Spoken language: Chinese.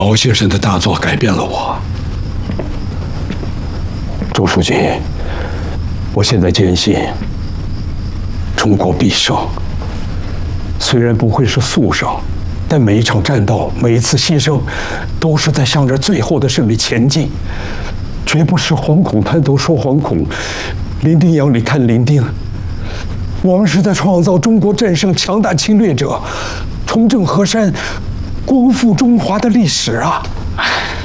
毛先生的大作改变了我。周书记，我现在坚信中国必胜。虽然不会是速胜，但每一场战斗，每一次牺牲，都是在向着最后的胜利前进，绝不是惶恐滩头说惶恐，伶仃洋里看伶仃。我们是在创造中国战胜强大侵略者，重振河山，光复中华的历史啊！